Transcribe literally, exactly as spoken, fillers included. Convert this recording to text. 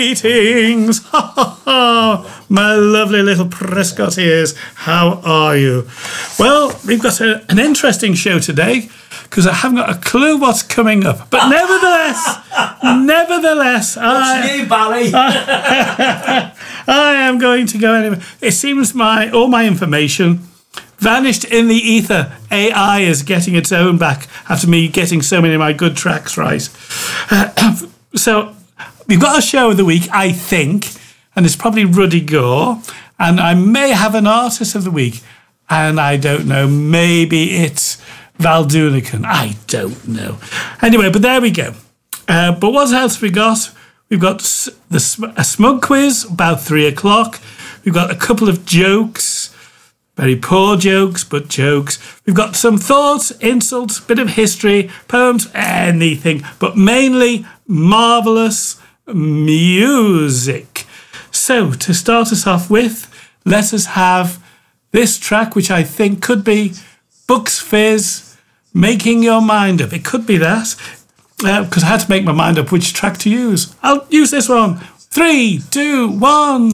Greetings, my lovely little Prescott ears. How are you? Well, we've got a, an interesting show today because I haven't got a clue what's coming up. But nevertheless, nevertheless, what's I, new, Barry? I, I am going to go anyway. It seems my all my information vanished in the ether. A I is getting its own back after me getting so many of my good tracks right. Uh, so. We've got a show of the week, I think, and it's probably Ruddy Gore, and I may have an artist of the week, and I don't know, maybe it's Val Doonican, I don't know. Anyway, but there we go. Uh, but what else have we got? We've got the, a smug quiz, about three o'clock. We've got a couple of jokes, very poor jokes, but jokes. We've got some thoughts, insults, bit of history, poems, anything, but mainly marvellous music. So to start us off with, let us have this track, which I think could be Bucks Fizz, Making Your Mind Up. It could be that, because uh, I had to make my mind up which track to use. I'll use this one. Three, two, one.